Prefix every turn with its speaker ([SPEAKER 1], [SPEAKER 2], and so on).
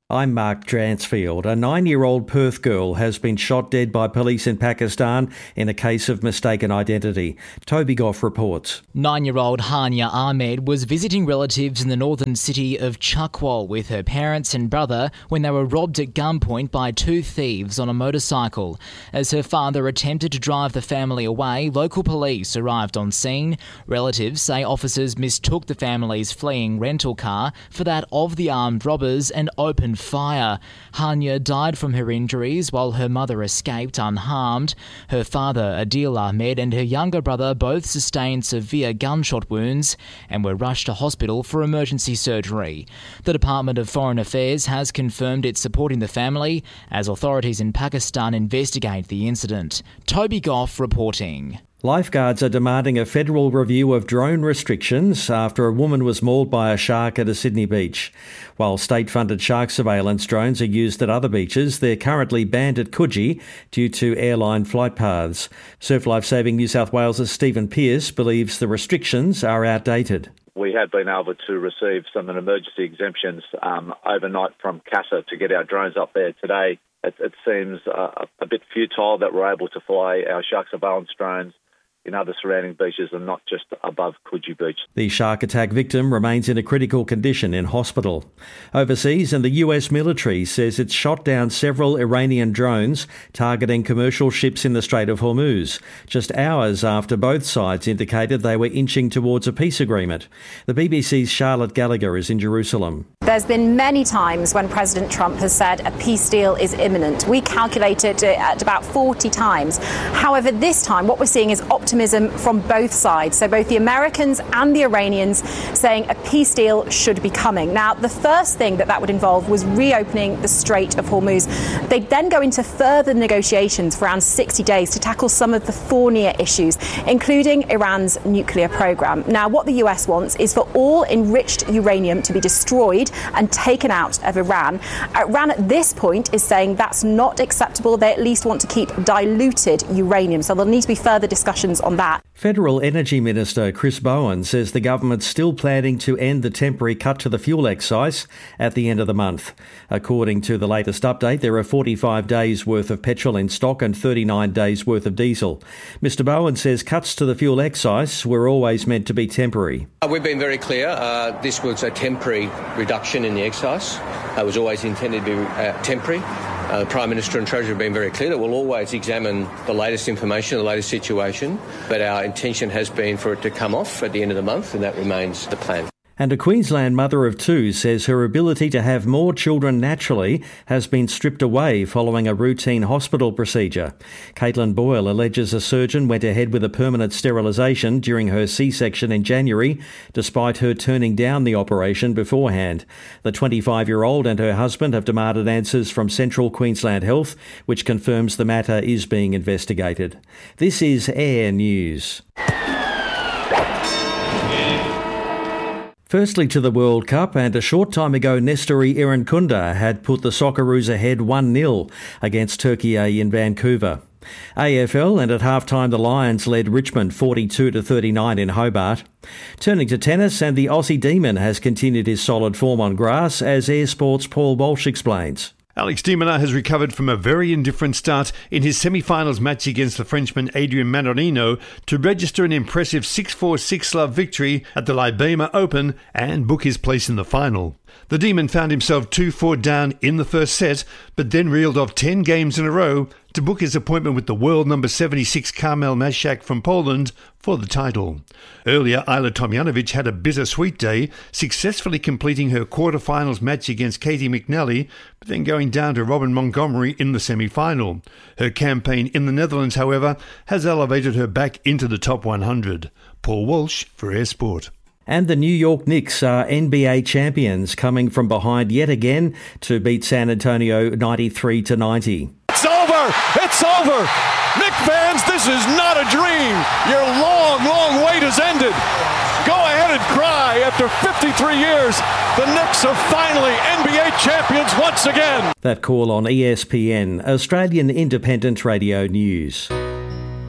[SPEAKER 1] I'm Mark Dransfield. A 9-year-old Perth girl has been shot dead by police in Pakistan in a case of mistaken identity. Toby Goff reports.
[SPEAKER 2] 9-year-old Hania Ahmed was visiting relatives in the northern city of Chakwal with her parents and brother when they were robbed at gunpoint by two thieves on a motorcycle. As her father attempted to drive the family away, local police arrived on scene. Relatives say officers mistook the family's fleeing rental car for that of the armed robbers and opened fire. Hania died from her injuries while her mother escaped unharmed. Her father, Adil Ahmed, and her younger brother both sustained severe gunshot wounds and were rushed to hospital for emergency surgery. The Department of Foreign Affairs has confirmed it's supporting the family as authorities in Pakistan investigate the incident. Toby Goff reporting.
[SPEAKER 1] Lifeguards are demanding a federal review of drone restrictions after a woman was mauled by a shark at a Sydney beach. While state-funded shark surveillance drones are used at other beaches, they're currently banned at Coogee due to airline flight paths. Surf Life Saving New South Wales' Stephen Pearce believes the restrictions are outdated.
[SPEAKER 3] We have been able to receive some emergency exemptions overnight from CASA to get our drones up there today. It seems a bit futile that we're able to fly our shark surveillance drones in other surrounding beaches and not just above Coogee Beach.
[SPEAKER 1] The shark attack victim remains in a critical condition in hospital. Overseas, and the US military says it's shot down several Iranian drones targeting commercial ships in the Strait of Hormuz, just hours after both sides indicated they were inching towards a peace agreement. The BBC's Charlotte Gallagher is in Jerusalem.
[SPEAKER 4] There's been many times when President Trump has said a peace deal is imminent. We calculated it at about 40 times. However, this time what we're seeing is optimism from both sides. So both the Americans and the Iranians saying a peace deal should be coming. Now, the first thing that would involve was reopening the Strait of Hormuz. They'd then go into further negotiations for around 60 days to tackle some of the thornier issues, including Iran's nuclear program. Now, what the US wants is for all enriched uranium to be destroyed and taken out of Iran. Iran at this point is saying that's not acceptable. They at least want to keep diluted uranium. So there'll need to be further discussions on that.
[SPEAKER 1] Federal Energy Minister Chris Bowen says the government's still planning to end the temporary cut to the fuel excise at the end of the month. According to the latest update, there are 45 days worth of petrol in stock and 39 days worth of diesel. Mr Bowen says cuts to the fuel excise were always meant to be temporary.
[SPEAKER 5] We've been very clear. This was a temporary reduction in the excise. It was always intended to be temporary. The Prime Minister and Treasurer have been very clear that we'll always examine the latest information, the latest situation, but our intention has been for it to come off at the end of the month, and that remains the plan.
[SPEAKER 1] And a Queensland mother of two says her ability to have more children naturally has been stripped away following a routine hospital procedure. Caitlin Boyle alleges a surgeon went ahead with a permanent sterilisation during her C-section in January, despite her turning down the operation beforehand. The 25-year-old and her husband have demanded answers from Central Queensland Health, which confirms the matter is being investigated. This is Air News. Firstly to the World Cup, and a short time ago Nestori Irankunda had put the Socceroos ahead 1-0 against Turkey in Vancouver. AFL, and at half-time the Lions led Richmond 42-39 in Hobart. Turning to tennis, and the Aussie Demon has continued his solid form on grass, as Air Sport's Paul Walsh explains.
[SPEAKER 6] Alex de Minaur has recovered from a very indifferent start in his semi-finals match against the Frenchman Adrien Manarino to register an impressive 6-4, 6-love victory at the Libema Open and book his place in the final. The Demon found himself 2-4 down in the first set, but then reeled off 10 games in a row to book his appointment with the world number 76 Kamil Masiak from Poland for the title. Earlier, Ajla Tomljanovic had a bittersweet day, successfully completing her quarter-finals match against Katie McNally, but then going down to Robin Montgomery in the semi-final. Her campaign in the Netherlands, however, has elevated her back into the top 100. Paul Walsh for Air Sport.
[SPEAKER 1] And the New York Knicks are NBA champions, coming from behind yet again to beat San Antonio 93-90.
[SPEAKER 7] It's over! It's over! Knick fans, this is not a dream! Your long, long wait has ended! Go ahead and cry. After 53 years, the Knicks are finally NBA champions once again.
[SPEAKER 1] That call on ESPN, Australian Independent Radio News.